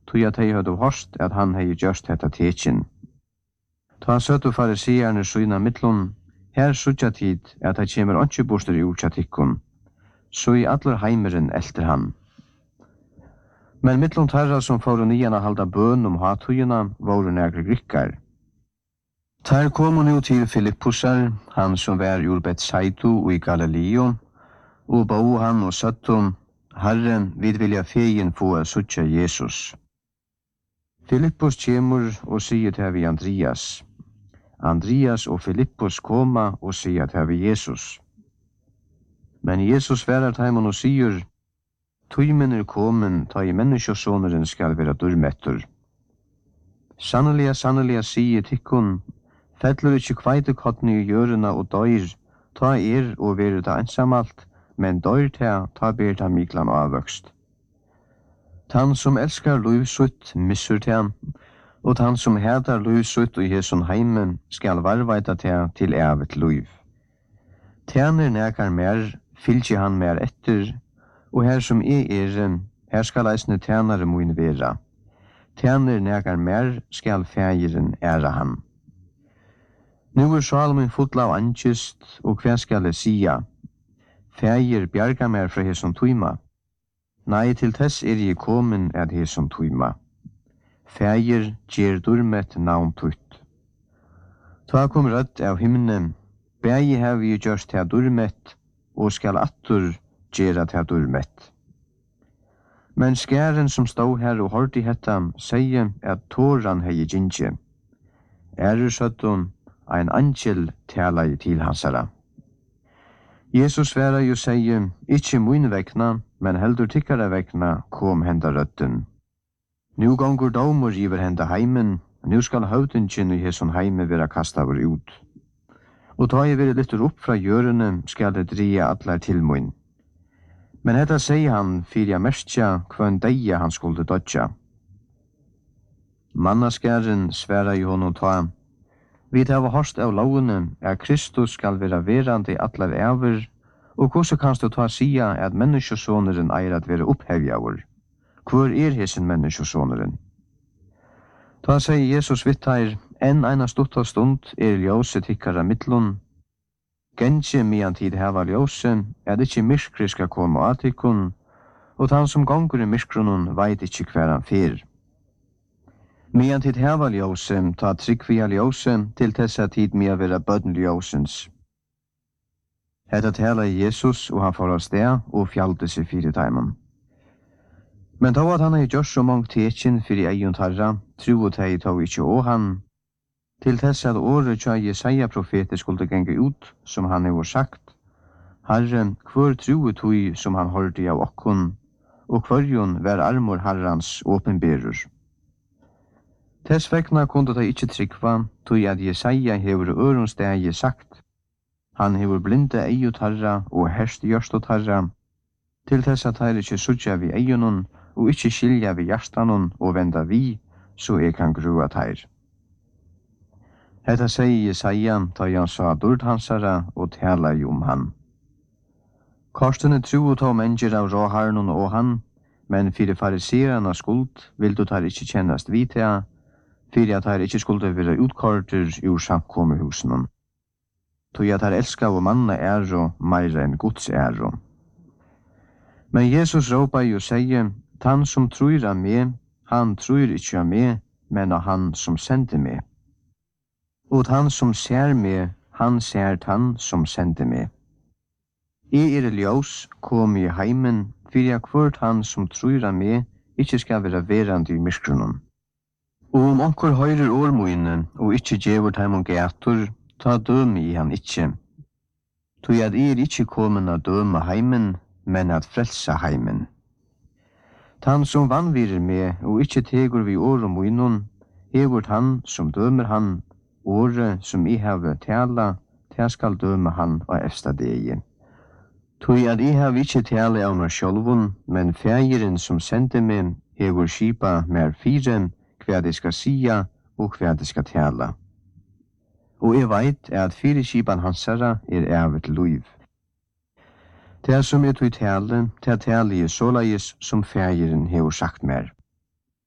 tog at hei hadde hørst at han hei gjørst hetta tekin. Ta søttu fariseerne syna mittlun, her sutja tid at han kjemur onki bostur ur tja tikkun, så i allar heimeren elter han. Men mittlun tarra som fóru nian a halda bøn hatugina voru negri grikkar. Tar komu nu til Filippusar, han som var ur Bethsaitu i Galileo, og bau han og søttu, Herre, vid vilja fegin få a sutja Jesus. Filippus kjemur og sier til vi Andreas. Andreas og Filippus koma og sier til vi Jesus. Men Jesus svarar taimun og sier, Tøymen komin, ta i menneskjøsåneren skal vera durmettur. Sannelig sier tikkun, fellur ikkje kveite kottni i gjørena og døyr, ta og veru ta ensamalt, men døyr ta ber ta miklan avvøkst. Tan som elskar luivsutt missur ta, og tan som hedar luivsutt i hesun heimen skal varvaita ta til evet luiv. Tæner nekar mer, fylgje han mer etter, og her som her skal eisne tænare mun vera. Tæner nekar mer skal fægiren æra han. Nu Salmen full av angist, og hva skal jeg sia? Fægir bjarga mer fra heson tuima. Nei, til tess jeg komin at heson tuima. Fægir gjer durmet navn tutt. Ta kom rødt av himne, bægi hev vi gjørst til durmet, og skal attur gjera til durmet. Men skæren som stod her og hørte hetta, sier at tåran hei gynge. Søttun, ein angel tala til hansara. Jesus svarar jo sier, ikkje mun vekna, men heldur tikkara vekna kom henda røtten. Nu gongur dómur iver henda heimen, nu skal høvdingen i heson heime vera kastavur ut. Og ta jeg veri lyttur opp fra gjørene, skal det dria allar til mun. Men hetta sier han fyrir merskja kvann deia han skulle dodja. Mannaskæren svarar jo honom ta, vi hava hørst av lovene Kristus skal vera verande i allar æver, og hvordan kanst du ta sia at menneskjøsåneren eier at vera opphevjaver? Hvor hesen menneskjøsåneren? Ta sier Jesus vittar, enn eina stutta stund ljøse tikkara mittlun. Gentje mian tid heva ljøse, ikkje myrkri skal komme av tikkun, og han som gongur i myrkrunun veit ikkje hver han fyr. Mian tid heva ljøse, ta tryggvia ljøse, til tessa tid mia vera bødden ljøsens. Hetta tala i Jesus, og han får av sted, og fjallte seg fyrir taimen. Men då at han hei gjort så mange tekin fyrir eion tarra, tro teg tog ikkje å han, til tess at året tja Jesaja profeter skulle genge ut, som han hei sagt, Herre, hvor tro tog som han hørte av okkon, og kvarjon vær armor Herrans åpenberur. Tess vekna kunde ta ikkje tryggva, tog at Jesaja hever øronsdegi sagt, han hever blinde eio tarra og herst gjørst tarra, til tess at her ikkje sutja vi eionon, og ikkje skilja vi hjertanon og venda vi, så kan grua teir. Hetta sier Jesaja, ta han sa durd hansara og tala om han. Korstene tro ta mennesker av råharnon og han, men fyrir fariserana skuld vil du tar ikkje kjennast vitea, fyrir at her ikkje skulde vera utkorter ur samkommehusen. Tog at her elska og manna og meira enn Guds æro. Men Jesus råpa jo sier, han som tror av meg, han tror ikkje av meg, men av han som sender meg. Og han som ser meg, han ser han som sender meg. Ljós kom i heimen, fyrir kvart han som tror av meg, ikkje skal vera verande i myskrunnen. Og onkur høyrer årmoine, og ikkje gjevur taimon gator, ta døme i han ikkje. Tog at ikkje komen a døme heimen, men at frelsa heimen. Han som vannvirer med, og ikkje tegur vi årmoinon, hevur han som dømer han, året som I have tala, ta skal døme han av efsta degi. Tog at I have ikkje tala av meg sjálvun, men fægiren som sender meg, hevur skipa mer fire, hva de skal sia, og hva de skal tala. Og jeg veit at fire skipan hansara evet luiv. Det som tog tale, til tale såleis som fægiren hevur sagt mer.